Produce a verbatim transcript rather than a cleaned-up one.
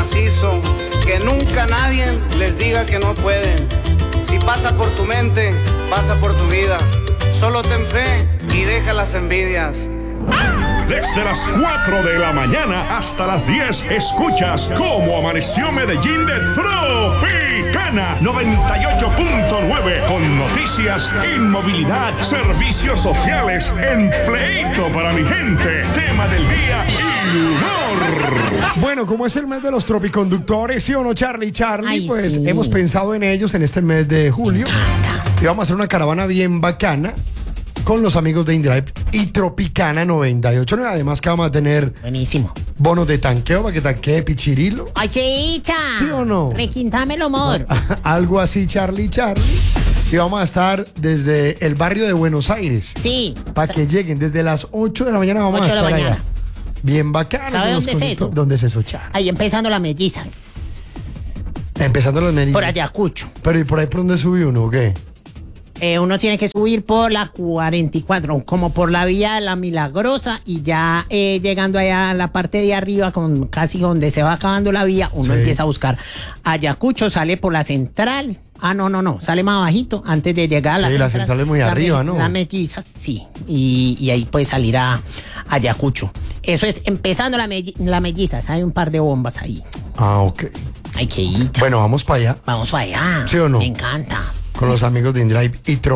macizo, que nunca nadie les diga que no pueden. Si pasa por tu mente, pasa por tu vida. Solo ten fe y deja las envidias. Desde las cuatro de la mañana hasta las diez, escuchas cómo amaneció Medellín de Tropicana noventa y ocho punto nueve, con noticias, inmovilidad, servicios sociales, empleito para mi gente, tema del día y humor. Bueno, como es el mes de los tropiconductores, ¿sí o no, Charlie? Charlie, Ay, pues sí. hemos pensado en ellos en este mes de julio. Y vamos a hacer una caravana bien bacana con los amigos de InDrive y Tropicana noventa y ocho. Además que vamos a tener Buenísimo. bonos de tanqueo para que tanquee Pichirilo. ¡Ay, chicha! ¿Sí o no? Requintame el humor. Algo así, Charlie, Charlie. Y vamos a estar desde el barrio de Buenos Aires. Sí. Para que lleguen desde las ocho de la mañana. Vamos a ocho de la estar allá. mañana. Bien bacano. ¿Sabe con los dónde es conductores. eso? ¿Dónde es eso, Charlie? Ahí empezando las mellizas. Empezando los medios. Por Ayacucho. Pero ¿y por ahí por dónde subió uno o qué? Eh, uno tiene que subir por la cuarenta y cuatro, como por la vía de la Milagrosa, y ya eh, llegando allá a la parte de arriba, con casi donde se va acabando la vía, uno Sí. empieza a buscar Ayacucho, sale por la central. Ah, no, no, no, sale más bajito antes de llegar a la Sí, central. la central es muy La arriba, me- ¿no? La melliza, sí, y, y ahí puede salir a Ayacucho. Eso es empezando la, melli- la melliza, hay un par de bombas ahí. Ah, ok. Hay que ir. Bueno, vamos para allá Vamos para allá. ¿Sí o no? Me encanta. con los amigos de InDrive y Tropicana.